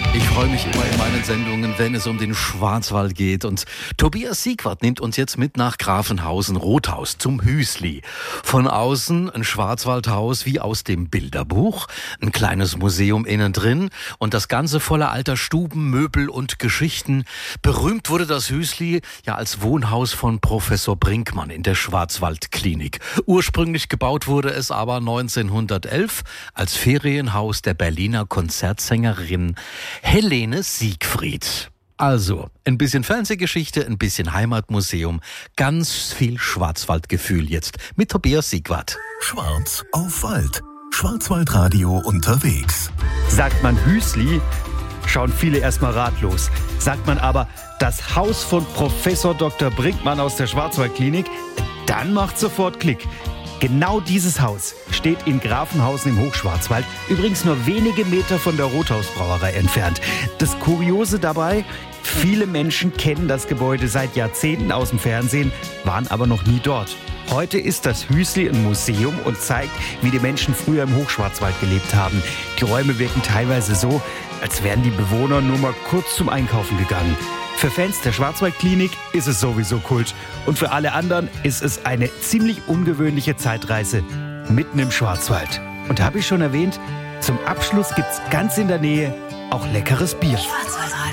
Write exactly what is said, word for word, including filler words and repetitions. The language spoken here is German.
Ich freue mich immer in meinen Sendungen, wenn es um den Schwarzwald geht. Und Tobias Siegwart nimmt uns jetzt mit nach Grafenhausen-Rothaus zum Hüsli. Von außen ein Schwarzwaldhaus wie aus dem Bilderbuch, ein kleines Museum innen drin und das Ganze voller alter Stuben, Möbel und Geschichten. Berühmt wurde das Hüsli ja als Wohnhaus von Professor Brinkmann in der Schwarzwaldklinik. Ursprünglich gebaut wurde es aber neunzehnhundertelf als Ferienhaus der Berliner Konzertsängerin Helene Siegfried. Also, ein bisschen Fernsehgeschichte, ein bisschen Heimatmuseum, ganz viel Schwarzwaldgefühl jetzt mit Tobias Siegwart. Schwarz auf Wald. Schwarzwaldradio unterwegs. Sagt man Hüsli, schauen viele erstmal ratlos. Sagt man aber das Haus von Professor Doktor Brinkmann aus der Schwarzwaldklinik, dann macht sofort Klick. Genau dieses Haus steht in Grafenhausen im Hochschwarzwald, übrigens nur wenige Meter von der Rothausbrauerei entfernt. Das Kuriose dabei, viele Menschen kennen das Gebäude seit Jahrzehnten aus dem Fernsehen, waren aber noch nie dort. Heute ist das Hüsli ein Museum und zeigt, wie die Menschen früher im Hochschwarzwald gelebt haben. Die Räume wirken teilweise so, als wären die Bewohner nur mal kurz zum Einkaufen gegangen. Für Fans der Schwarzwaldklinik ist es sowieso Kult. Und für alle anderen ist es eine ziemlich ungewöhnliche Zeitreise mitten im Schwarzwald. Und habe ich schon erwähnt, zum Abschluss gibt's ganz in der Nähe auch leckeres Bier.